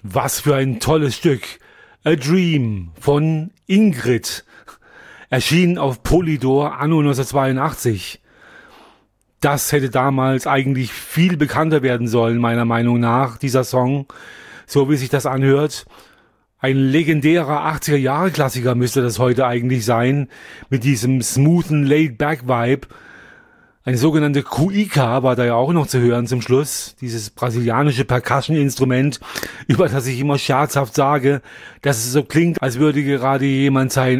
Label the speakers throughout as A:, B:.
A: Was für ein tolles Stück. A Dream von Ingrid. Erschien auf Polydor anno 1982. Das hätte damals eigentlich viel bekannter werden sollen, meiner Meinung nach, dieser Song, so wie sich das anhört. Ein legendärer 80er-Jahre-Klassiker müsste das heute eigentlich sein, mit diesem smoothen Laid-Back-Vibe. Eine sogenannte Cuica war da ja auch noch zu hören zum Schluss. Dieses brasilianische Percussion-Instrument, über das ich immer scherzhaft sage, dass es so klingt, als würde gerade jemand sein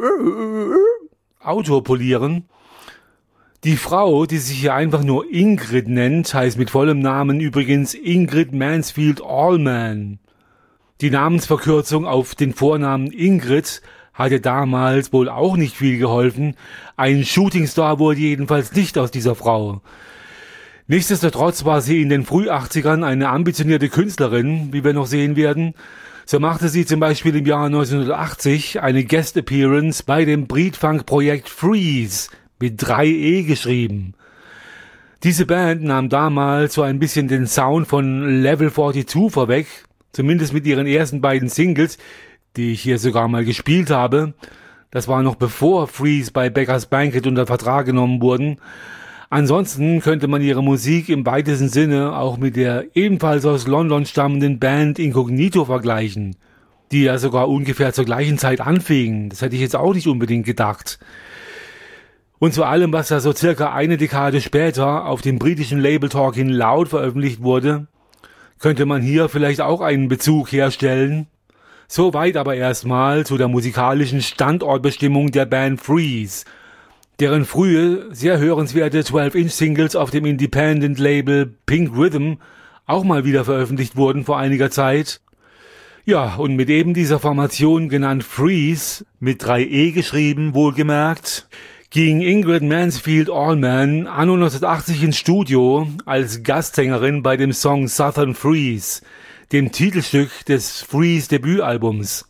A: Auto polieren. Die Frau, die sich hier einfach nur Ingrid nennt, heißt mit vollem Namen übrigens Ingrid Mansfield Allman. Die Namensverkürzung auf den Vornamen Ingrid hatte damals wohl auch nicht viel geholfen. Ein Shootingstar wurde jedenfalls nicht aus dieser Frau. Nichtsdestotrotz war sie in den Früh-80ern eine ambitionierte Künstlerin, wie wir noch sehen werden. So machte sie zum Beispiel im Jahr 1980 eine Guest-Appearance bei dem Breedfunk-Projekt Freeze, mit 3E geschrieben. Diese Band nahm damals so ein bisschen den Sound von Level 42 vorweg, zumindest mit ihren ersten beiden Singles, die ich hier sogar mal gespielt habe. Das war noch bevor Freeze bei Beggars Banquet unter Vertrag genommen wurden. Ansonsten könnte man ihre Musik im weitesten Sinne auch mit der ebenfalls aus London stammenden Band Incognito vergleichen, die ja sogar ungefähr zur gleichen Zeit anfingen. Das hätte ich jetzt auch nicht unbedingt gedacht. Und zu allem, was da so circa eine Dekade später auf dem britischen Label Talking Loud veröffentlicht wurde, könnte man hier vielleicht auch einen Bezug herstellen. Soweit aber erstmal zu der musikalischen Standortbestimmung der Band Freeze, deren frühe, sehr hörenswerte 12-Inch-Singles auf dem Independent-Label Pink Rhythm auch mal wieder veröffentlicht wurden vor einiger Zeit. Ja, und mit eben dieser Formation, genannt Freeze, mit 3E geschrieben, wohlgemerkt, ging Ingrid Mansfield Allman anno 1980 ins Studio als Gastsängerin bei dem Song Southern Freeze, dem Titelstück des Freeze-Debütalbums.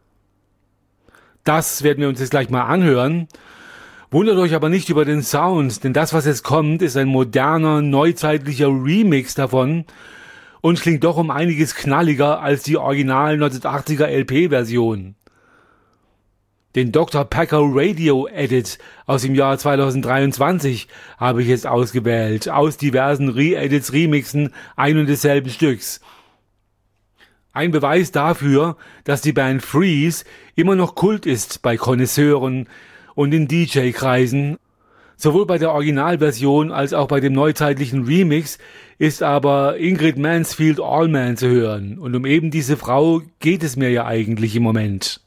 A: Das werden wir uns jetzt gleich mal anhören. Wundert euch aber nicht über den Sound, denn das, was jetzt kommt, ist ein moderner, neuzeitlicher Remix davon und klingt doch um einiges knalliger als die original 1980er LP-Version. Den Dr. Packer Radio Edit aus dem Jahr 2023 habe ich jetzt ausgewählt, aus diversen Re-Edits, Remixen ein und desselben Stücks. Ein Beweis dafür, dass die Band Freeze immer noch Kult ist bei Connoisseuren und in DJ-Kreisen. Sowohl bei der Originalversion als auch bei dem neuzeitlichen Remix ist aber Ingrid Mansfield Allman zu hören. Und um eben diese Frau geht es mir ja eigentlich im Moment.